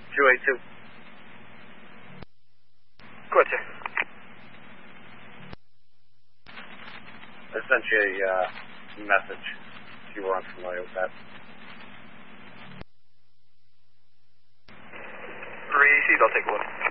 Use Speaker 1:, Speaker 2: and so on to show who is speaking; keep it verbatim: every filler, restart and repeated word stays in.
Speaker 1: two eight two.
Speaker 2: Go ahead, sir.
Speaker 1: I sent you a uh, message if you were unfamiliar with that.
Speaker 2: Received, I'll take a look.